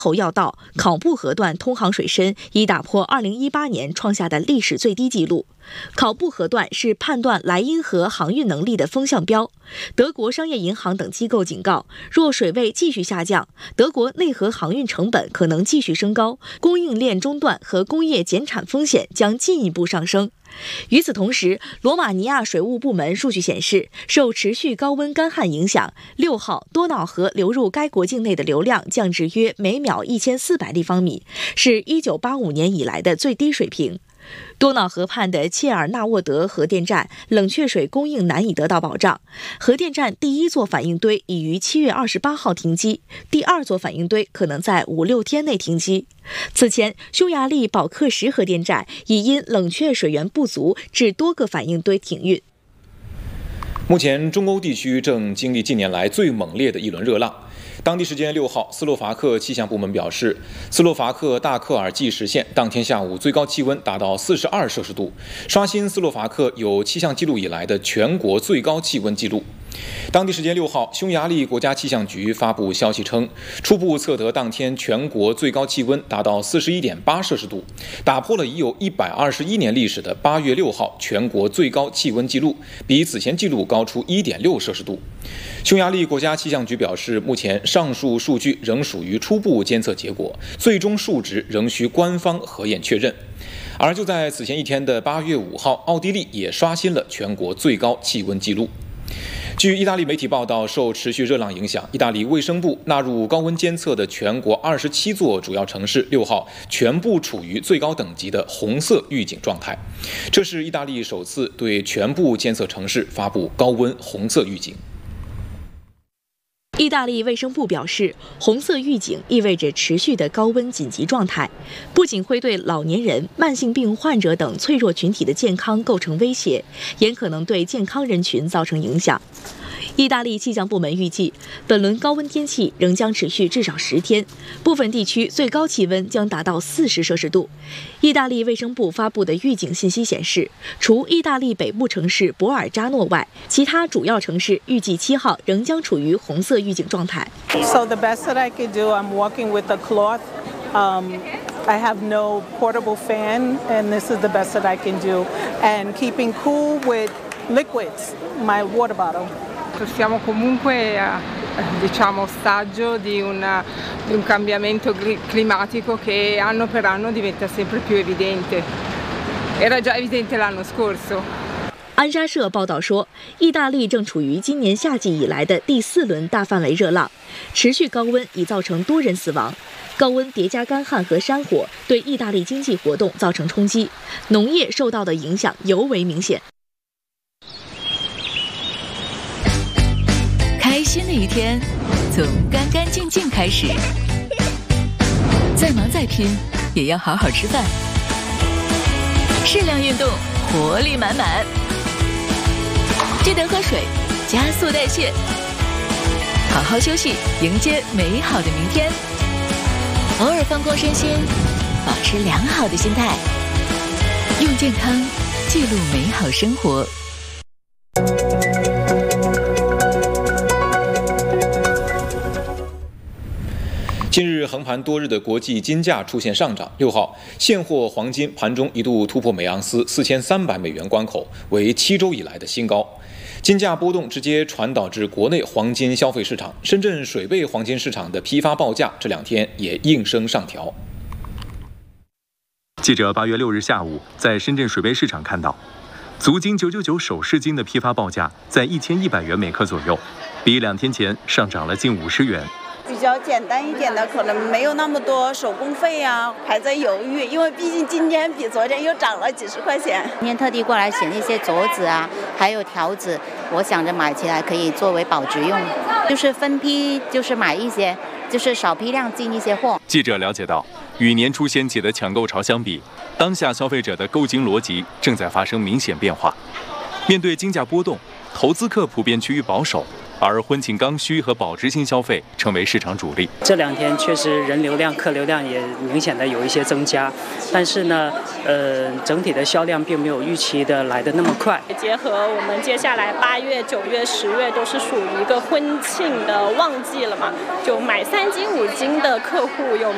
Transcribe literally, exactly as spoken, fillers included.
后要道考布河段通航水深已打破二零一八年创下的历史最低纪录。考布河段是判断莱茵河航运能力的风向标。德国商业银行等机构警告，若水位继续下降，德国内河航运成本可能继续升高，供应链中断和工业减产风险将进一步上升。与此同时，罗马尼亚水务部门数据显示，受持续高温干旱影响，六号多瑙河流入该国境内的流量降至约每秒一千四百立方米，是一九八五年以来的最低水平。多瑙河畔的切尔纳沃德核电站冷却水供应难以得到保障，核电站第一座反应堆已于七月二十八号停机，第二座反应堆可能在五六天内停机。此前，匈牙利保克什核电站已因冷却水源不足致多个反应堆停运。 目前，中欧地区正经历近年来最猛烈的一轮热浪。当地时间六号，斯洛伐克气象部门表示，斯洛伐克大克尔计时县当天下午最高气温达到四十二摄氏度，刷新斯洛伐克有气象记录以来的全国最高气温纪录。当地时间六号，匈牙利国家气象局发布消息称，初步测得当天全国最高气温达到四十一点八摄氏度，打破了已有一百二十一年历史的八月六号全国最高气温纪录，比此前纪录高出一点六摄氏度。匈牙利国家气象局表示，目前上述数据仍属于初步监测结果，最终数值仍需官方核验确认。而就在此前一天的八月五号，奥地利也刷新了全国最高气温纪录。据意大利媒体报道，受持续热浪影响，意大利卫生部纳入高温监测的全国二十七座主要城市六号全部处于最高等级的红色预警状态。这是意大利首次对全部监测城市发布高温红色预警。 意大利卫生部表示，红色预警意味着持续的高温紧急状态，不仅会对老年人、慢性病患者等脆弱群体的健康构成威胁，也可能对健康人群造成影响。意大利气象部门预计，本轮高温天气仍将持续至少十天，部分地区最高气温将达到四十摄氏度。意大利卫生部发布的预警信息显示，除意大利北部城市博尔扎诺外，其他主要城市预计七号仍将处于红色预警状态。 So the best that I could do, I'm walking with a cloth. Um, I have no portable fan, and this is the best that I can do. And keeping cool with liquids, my water bottle. Siamo comunque a, diciamo, ostaggio di un, di un cambiamento climatico che anno per anno diventa sempre più evidente. Era già evidente l'anno scorso. 安莎社报道说，意大利正处于今年夏季以来的第四轮大范围热浪，持续高温已造成多人死亡。高温叠加干旱和山火对意大利经济活动造成冲击，农业受到的影响尤为明显。 开心的一天从干干净净开始，再忙再拼也要好好吃饭，适量运动，活力满满。记得喝水，加速代谢，好好休息，迎接美好的明天。偶尔放空身心，保持良好的心态，用健康记录美好生活。 近日，横盘多日的国际金价出现上涨。六号，现货黄金盘中一度突破每盎司四千三百美元关口，为七周以来的新高。金价波动直接传导至国内黄金消费市场，深圳水贝黄金市场的批发报价这两天也应声上调。 记者八月六日下午在深圳水贝市场看到，足金九九九首饰金的批发报价在一千一百元每克左右，比两天前上涨了近五十元。 比较简单一点的，可能没有那么多手工费啊，还在犹豫，因为毕竟今天比昨天又涨了几十块钱。 今天特地过来选一些镯子啊，还有条子，我想着买起来可以作为保值用，就是分批，就是买一些，就是少批量进一些货。 记者了解到，与年初掀起的抢购潮相比，当下消费者的购金逻辑正在发生明显变化。面对金价波动，投资客普遍趋于保守。而婚庆刚需和保值性消费成为市场主力。 这两天确实人流量、客流量也明显的有一些增加，但是呢，呃，整体的销量并没有预期的来的那么快。 结合我们接下来八月、九月、十月都是属于一个婚庆的旺季了嘛，就买三金五金的客户有